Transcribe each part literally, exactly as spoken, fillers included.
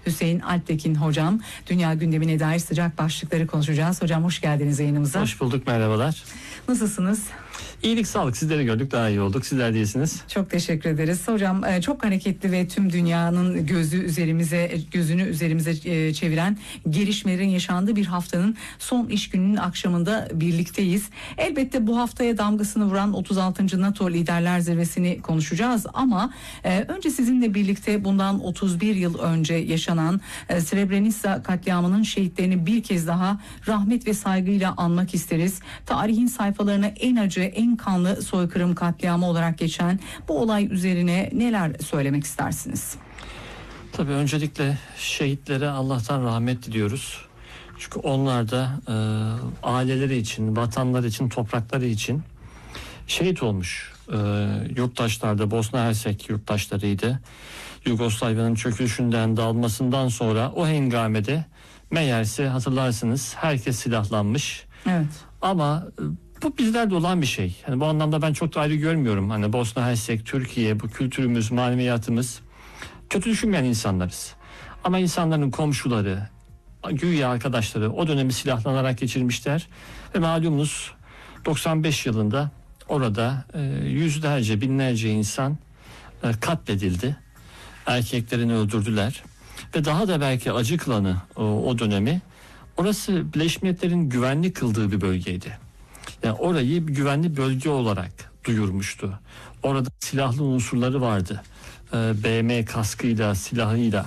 Hüseyin Alptekin hocam. Dünya gündemine dair sıcak başlıkları konuşacağız. Hocam hoş geldiniz yayınımıza. Hoş bulduk, merhabalar. Nasılsınız? İyilik, sağlık. Sizleri gördük, daha iyi olduk. Sizler de iyisiniz. Çok teşekkür ederiz. Hocam çok hareketli ve tüm dünyanın gözü üzerimize, gözünü üzerimize çeviren gelişmelerin yaşandığı bir haftanın son iş gününün akşamında birlikteyiz. Elbette bu haftaya damgasını vuran otuz altıncı NATO Liderler Zirvesi'ni konuşacağız ama önce sizinle birlikte bundan otuz bir yıl önce yaşanan Srebrenica katliamının şehitlerini bir kez daha rahmet ve saygıyla anmak isteriz. Tarihin sayfalarına en acı, en kanlı soykırım katliamı olarak geçen bu olay üzerine neler söylemek istersiniz? Tabii öncelikle şehitlere Allah'tan rahmet diliyoruz. Çünkü onlar da e, aileleri için, vatanları için, toprakları için şehit olmuş. E, yurttaşlar da Bosna Hersek yurttaşlarıydı. Yugoslavya'nın çöküşünden, dağılmasından sonra o hengamede meğerse hatırlarsınız herkes silahlanmış. Evet. Ama bu bizlerde olan bir şey. Yani bu anlamda ben çok da ayrı görmüyorum. Hani Bosna Hersek, Türkiye, bu kültürümüz, maneviyatımız, kötü düşünmeyen insanlarız. Ama insanların komşuları, güya arkadaşları o dönemi silahlanarak geçirmişler. Ve malumunuz doksan beş yılında orada e, yüzlerce, binlerce insan e, katledildi. Erkeklerini öldürdüler. Ve daha da belki acı kılanı o, o dönemi, orası Birleşmiş Milletler'in güvenli kıldığı bir bölgeydi. Yani orayı bir güvenli bölge olarak duyurmuştu. Orada silahlı unsurları vardı. Ee, B M kaskıyla, silahıyla.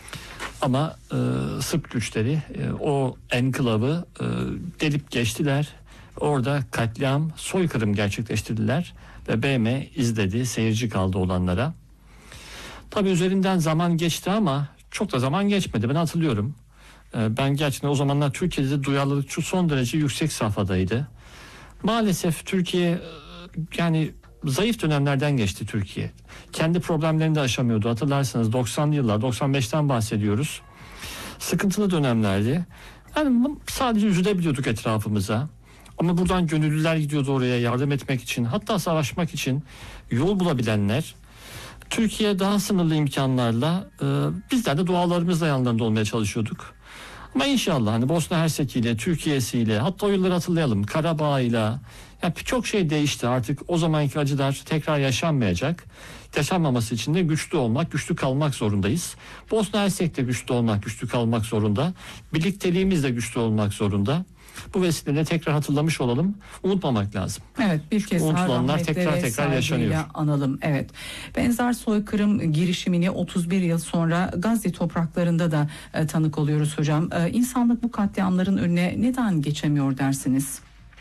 Ama e, Sırp güçleri e, o enklavı e, delip geçtiler. Orada katliam, soykırım gerçekleştirdiler. Ve B M izledi, seyirci kaldı olanlara. Tabii üzerinden zaman geçti ama çok da zaman geçmedi. Ben hatırlıyorum. E, ben gerçekten o zamanlar Türkiye'de duyarlılık şu son derece yüksek safhadaydı. Maalesef Türkiye yani zayıf dönemlerden geçti Türkiye. Kendi problemlerini de aşamıyordu. Hatırlarsanız doksanlı yıllar, doksan beşten bahsediyoruz. Sıkıntılı dönemlerdi. Yani sadece üzülebiliyorduk etrafımıza. Ama buradan gönüllüler gidiyordu oraya yardım etmek için, hatta savaşmak için yol bulabilenler. Türkiye daha sınırlı imkanlarla e, bizler de dualarımızla yanlarında olmaya çalışıyorduk. Ama inşallah hani Bosna Hersek ile, Türkiye'siyle, hatta o yılları hatırlayalım, Karabağ'ıyla, yani birçok şey değişti artık. O zamanki acılar tekrar yaşanmayacak. Yaşanmaması için de güçlü olmak, güçlü kalmak zorundayız. Bosna Hersek de güçlü olmak, güçlü kalmak zorunda. Birlikteliğimiz de güçlü olmak zorunda. Bu vesileyle tekrar hatırlamış olalım. Unutmamak lazım. Evet, bir kez unutulanlar tekrar tekrar yaşanıyor. Analım. Evet. Benzer soykırım girişimini otuz bir yıl sonra Gazze topraklarında da e, tanık oluyoruz hocam. E, insanlık bu katliamların önüne neden geçemiyor dersiniz?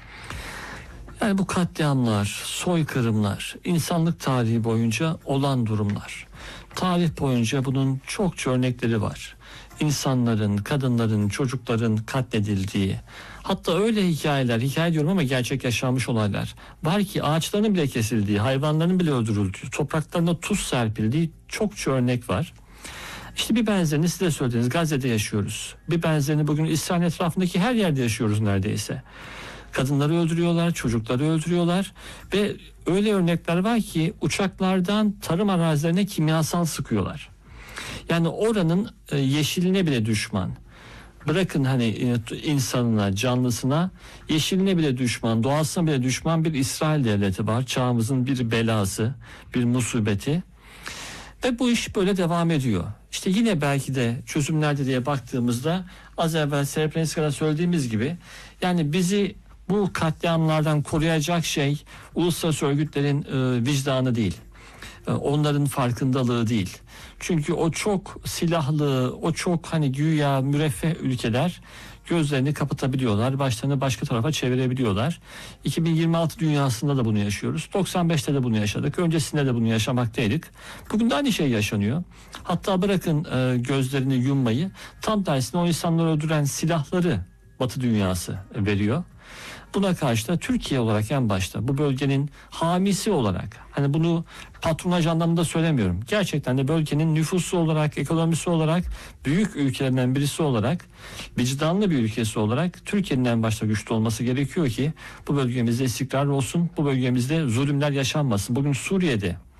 Yani bu katliamlar, soykırımlar insanlık tarihi boyunca olan durumlar. Tarih boyunca bunun çokça örnekleri var. İnsanların, kadınların, çocukların katledildiği, hatta öyle hikayeler, hikaye diyorum ama gerçek yaşanmış olaylar var ki ağaçların bile kesildiği, hayvanların bile öldürüldüğü, topraklarına tuz serpildiği çokça örnek var. İşte bir benzerini size söylediniz, Gazze'de yaşıyoruz. Bir benzerini bugün İsrail etrafındaki her yerde yaşıyoruz neredeyse. Kadınları öldürüyorlar, çocukları öldürüyorlar ve öyle örnekler var ki uçaklardan tarım arazilerine kimyasal sıkıyorlar. Yani oranın e, yeşiline bile düşman. Bırakın hani e, insanına, canlısına, yeşiline bile düşman, doğasına bile düşman bir İsrail devleti var. Çağımızın bir belası, bir musibeti. Ve bu iş böyle devam ediyor. İşte yine belki de çözümlerde diye baktığımızda az evvel Srebrenica'da söylediğimiz gibi yani bizi bu katliamlardan koruyacak şey uluslararası örgütlerin e, vicdanı değil. E, onların farkındalığı değil. Çünkü o çok silahlı, o çok hani güya müreffeh ülkeler gözlerini kapatabiliyorlar, başlarını başka tarafa çevirebiliyorlar. iki bin yirmi altı dünyasında da bunu yaşıyoruz. doksan beşte de bunu yaşadık. Öncesinde de bunu yaşamaktaydık. Bugün de aynı şey yaşanıyor. Hatta bırakın e, gözlerini yummayı, tam tersine o insanları öldüren silahları Batı dünyası veriyor. Buna karşı da Türkiye olarak en başta bu bölgenin hamisi olarak, hani bunu patronaj anlamında söylemiyorum. Gerçekten de bölgenin nüfusu olarak, ekonomisi olarak büyük ülkelerinden birisi olarak, vicdanlı bir ülkesi olarak Türkiye'nin en başta güçlü olması gerekiyor ki bu bölgemizde istikrar olsun, bu bölgemizde zulümler yaşanmasın. Bugün Suriye'de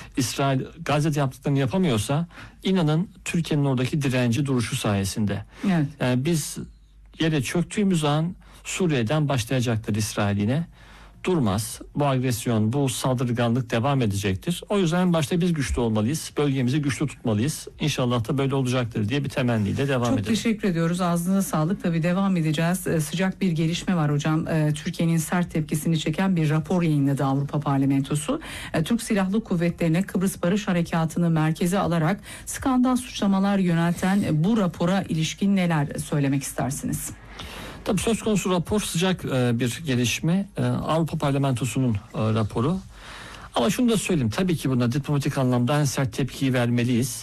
İsrail Gazze'de yaptıklarını yapamıyorsa inanın Türkiye'nin oradaki direnci duruşu sayesinde. Evet. Yani biz yere çöktüğümüz an Suriye'den başlayacaktır İsrail yine. Durmaz. Bu agresyon, bu saldırganlık devam edecektir. O yüzden en başta biz güçlü olmalıyız. Bölgemizi güçlü tutmalıyız. İnşallah da böyle olacaktır diye bir temenniyle devam Çok edelim. Çok teşekkür ediyoruz. Ağzınıza sağlık. Tabii devam edeceğiz. Ee, sıcak bir gelişme var hocam. Ee, Türkiye'nin sert tepkisini çeken bir rapor yayınladı Avrupa Parlamentosu. Ee, Türk Silahlı Kuvvetleri'ne Kıbrıs Barış Harekatı'nı merkeze alarak skandal suçlamalar yönelten bu rapora ilişkin neler söylemek istersiniz? Tabii söz konusu rapor sıcak e, bir gelişme. E, Avrupa Parlamentosu'nun e, raporu. Ama şunu da söyleyeyim. Tabii ki buna diplomatik anlamda en sert tepkiyi vermeliyiz.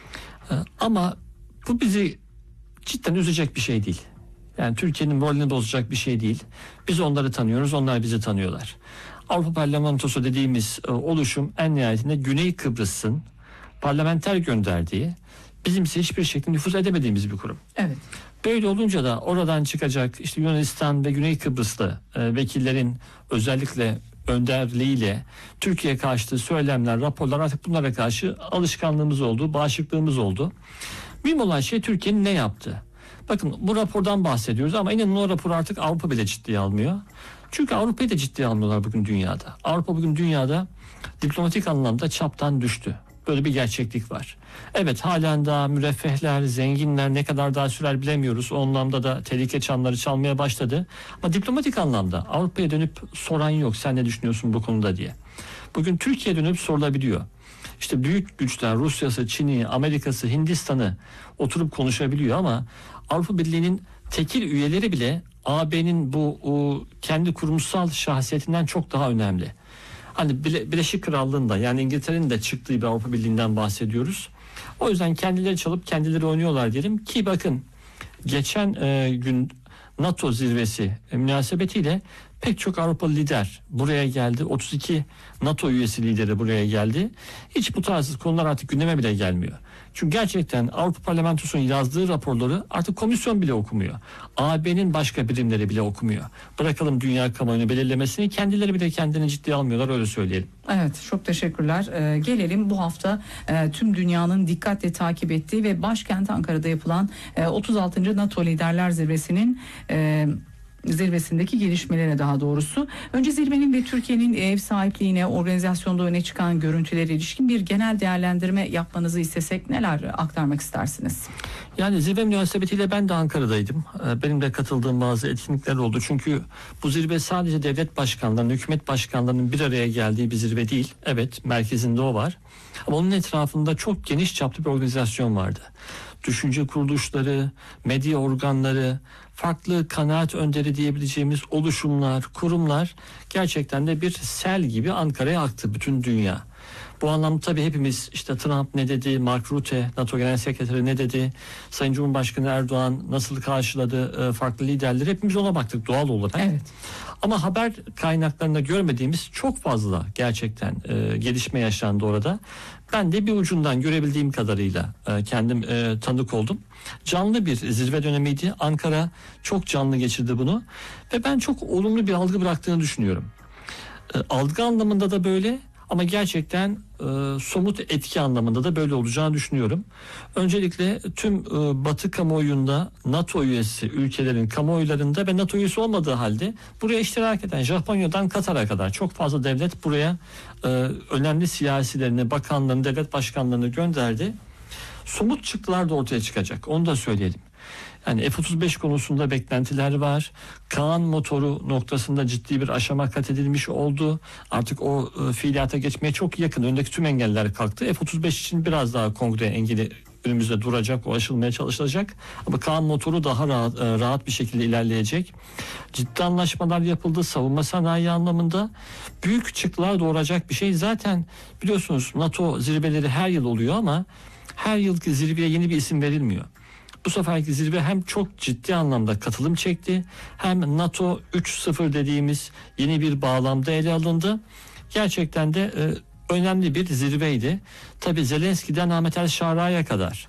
E, ama bu bizi cidden üzecek bir şey değil. Yani Türkiye'nin moralini bozacak bir şey değil. Biz onları tanıyoruz, onlar bizi tanıyorlar. Avrupa Parlamentosu dediğimiz e, oluşum en nihayetinde Güney Kıbrıs'ın parlamenter gönderdiği, bizimse hiçbir şekilde nüfuz edemediğimiz bir kurum. Evet. Böyle olunca da oradan çıkacak işte Yunanistan ve Güney Kıbrıs'ta e, vekillerin özellikle önderliğiyle Türkiye karşıtı söylemler, raporlar artık bunlara karşı alışkanlığımız oldu, bağışıklığımız oldu. Mühim olan şey Türkiye'nin ne yaptığı. Bakın bu rapordan bahsediyoruz ama inanın o raporu artık Avrupa bile ciddiye almıyor. Çünkü Avrupa'yı da ciddiye almıyorlar bugün dünyada. Avrupa bugün dünyada diplomatik anlamda çaptan düştü. Böyle bir gerçeklik var. Evet halen daha müreffehler, zenginler ne kadar daha sürer bilemiyoruz. O anlamda da tehlike çanları çalmaya başladı. Ama diplomatik anlamda Avrupa'ya dönüp soran yok. Sen ne düşünüyorsun bu konuda diye. Bugün Türkiye'ye dönüp sorulabiliyor. İşte büyük güçler Rusya'sı, Çin'i, Amerika'sı, Hindistan'ı oturup konuşabiliyor ama Avrupa Birliği'nin tekil üyeleri bile A B'nin bu o, kendi kurumsal şahsiyetinden çok daha önemli. Hani Birleşik Krallığı'nda yani İngiltere'nin de çıktığı bir Avrupa Birliği'nden bahsediyoruz. O yüzden kendileri çalıp kendileri oynuyorlar diyelim ki bakın geçen e, gün NATO zirvesi e, münasebetiyle pek çok Avrupalı lider buraya geldi. otuz iki NATO üyesi lideri buraya geldi. Hiç bu tarz konular artık gündeme bile gelmiyor. Çünkü gerçekten Avrupa Parlamentosu'nun yazdığı raporları artık komisyon bile okumuyor. A B'nin başka birimleri bile okumuyor. Bırakalım dünya kamuoyunu belirlemesini, kendileri bile kendini ciddiye almıyorlar, öyle söyleyelim. Evet, çok teşekkürler. Ee, gelelim bu hafta e, tüm dünyanın dikkatle takip ettiği ve başkent Ankara'da yapılan e, otuz altıncı NATO Liderler Zirvesi'nin e, zirvesindeki gelişmelere daha doğrusu. Önce zirvenin ve Türkiye'nin ev sahipliğine, organizasyonda öne çıkan görüntülere ilişkin bir genel değerlendirme yapmanızı istesek neler aktarmak istersiniz? Yani zirve münasebetiyle ben de Ankara'daydım. Benim de katıldığım bazı etkinlikler oldu. Çünkü bu zirve sadece devlet başkanlarının, hükümet başkanlarının bir araya geldiği bir zirve değil. Evet, merkezinde o var. Ama onun etrafında çok geniş çaplı bir organizasyon vardı. Düşünce kuruluşları, medya organları, farklı kanaat önderi diyebileceğimiz oluşumlar, kurumlar gerçekten de bir sel gibi Ankara'ya aktı bütün dünya. Bu anlamda tabii hepimiz işte Trump ne dedi, Mark Rutte, NATO Genel Sekreteri ne dedi, Sayın Cumhurbaşkanı Erdoğan nasıl karşıladı farklı liderleri, hepimiz ona baktık doğal olarak. Evet. Ama haber kaynaklarında görmediğimiz çok fazla gerçekten e, gelişme yaşandı orada. Ben de bir ucundan görebildiğim kadarıyla e, kendim e, tanık oldum. Canlı bir zirve dönemiydi. Ankara çok canlı geçirdi bunu ve ben çok olumlu bir algı bıraktığını düşünüyorum. E, algı anlamında da böyle ama gerçekten e, somut etki anlamında da böyle olacağını düşünüyorum. Öncelikle tüm e, Batı kamuoyunda NATO üyesi ülkelerin kamuoylarında ve NATO üyesi olmadığı halde buraya iştirak eden Japonya'dan Katar'a kadar çok fazla devlet buraya e, önemli siyasilerini, bakanlarını, devlet başkanlarını gönderdi. Somut çıktılar da ortaya çıkacak. Onu da söyleyelim. Yani F otuz beş konusunda beklentiler var. Kaan motoru noktasında ciddi bir aşama kat edilmiş oldu. Artık o e, fiiliyata geçmeye çok yakın. Öndeki tüm engeller kalktı. F otuz beş için biraz daha kongre engeli önümüzde duracak. O aşılmaya çalışılacak. Ama Kaan motoru daha rahat, e, rahat bir şekilde ilerleyecek. Ciddi anlaşmalar yapıldı. Savunma sanayi anlamında büyük çıktılar doğuracak bir şey. Zaten biliyorsunuz NATO zirveleri her yıl oluyor ama her yılki zirveye yeni bir isim verilmiyor. Bu seferki zirve hem çok ciddi anlamda katılım çekti, hem NATO üç nokta sıfır dediğimiz yeni bir bağlamda ele alındı. Gerçekten de e, önemli bir zirveydi. Tabii Zelenski'den Ahmet El Şara'ya kadar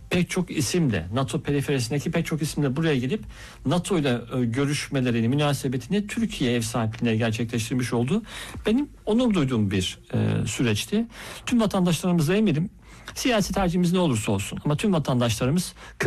pek çok isimle, NATO periferisindeki pek çok isimle buraya gelip NATO ile e, görüşmelerini, münasebetini Türkiye ev sahipliğine gerçekleştirmiş oldu. Benim onur duyduğum bir e, süreçti. Tüm vatandaşlarımıza eminim, siyasi tercihimiz ne olursa olsun ama tüm vatandaşlarımız